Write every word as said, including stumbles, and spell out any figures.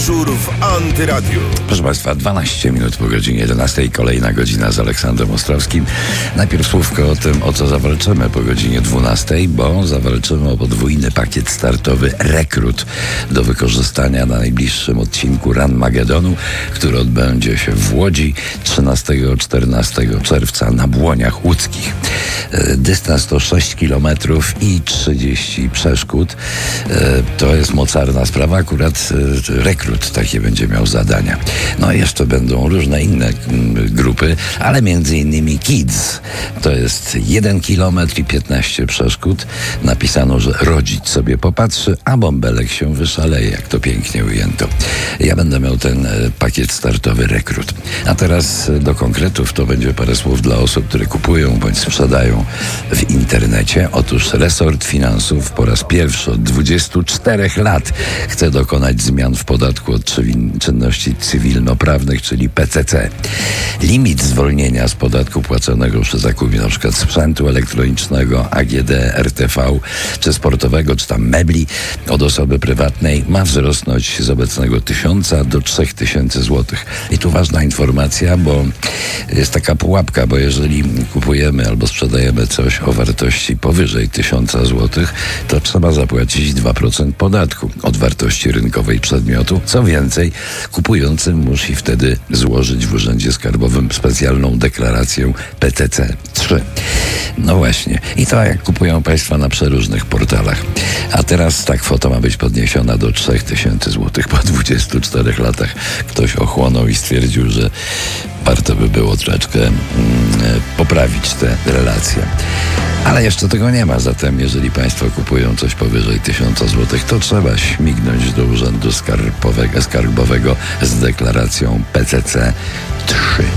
Wieczór w Antyradiu. Proszę Państwa, dwanaście minut po godzinie jedenastej, kolejna godzina z Aleksandrem Ostrowskim. Najpierw słówko o tym, o co zawalczymy po godzinie dwunastej, bo zawalczymy o podwójny pakiet startowy Rekrut do wykorzystania na najbliższym odcinku Run Magedonu, który odbędzie się w Łodzi trzynastego do czternastego czerwca na Błoniach Łódzkich. Dystans to sześć kilometrów i trzydzieści przeszkód. To jest mocarna sprawa, akurat Rekrut takie będzie miał zadania. No i jeszcze będą różne inne grupy, ale między innymi Kids. To jest jeden kilometr i piętnaście przeszkód. Napisano, że rodzic sobie popatrzy, a bąbelek się wyszaleje, jak to pięknie ujęto. Ja będę miał ten pakiet startowy Rekrut. A teraz do konkretów to będzie parę słów dla osób, które kupują bądź sprzedają w internecie. Otóż resort finansów po raz pierwszy od dwudziestu czterech lat chce dokonać zmian w podatku od czynności cywilnoprawnych, czyli P C C. Limit zwolnienia z podatku płaconego przy zakupie np. sprzętu elektronicznego, A G D, R T V, czy sportowego, czy tam mebli od osoby prywatnej ma wzrosnąć z obecnego tysiąca do trzech tysięcy złotych. I tu ważna informacja, bo jest taka pułapka, bo jeżeli kupujemy albo sprzedajemy coś o wartości powyżej tysiąca złotych, to trzeba zapłacić dwa procent podatku od wartości rynkowej przedmiotu. Co więcej, kupujący musi wtedy złożyć w Urzędzie Skarbowym specjalną deklarację P C C trzy. No właśnie. I to jak kupują Państwa na przeróżnych portalach. A teraz ta kwota ma być podniesiona do trzech tysięcy złotych. Po dwudziestu czterech latach ktoś ochłonął i stwierdził, że warto by było troszeczkę mm, poprawić te relacje. Ale jeszcze tego nie ma, zatem jeżeli Państwo kupują coś powyżej tysiąca złotych, to trzeba śmignąć do Urzędu Skarbowego, Skarbowego z deklaracją P C C trzy.